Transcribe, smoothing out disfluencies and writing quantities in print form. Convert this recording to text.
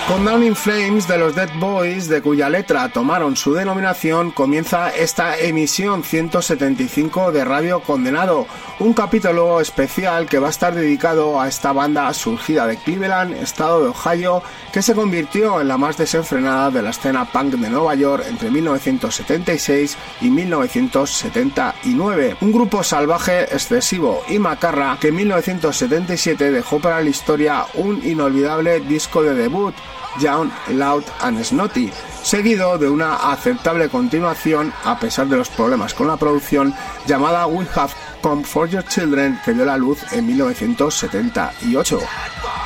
Con Down in Flames de los Dead Boys, de cuya letra tomaron su denominación, comienza esta emisión 175 de Radio Condenado, un capítulo especial que va a estar dedicado a esta banda surgida de Cleveland, estado de Ohio, que se convirtió en la más desenfrenada de la escena punk de Nueva York entre 1976 y 1979. Un grupo salvaje, excesivo y macarra que en 1977 dejó para la historia un inolvidable disco de debut, Young, Loud and Snotty, seguido de una aceptable continuación, a pesar de los problemas con la producción, llamada We Have Come for Your Children, que dio la luz en 1978.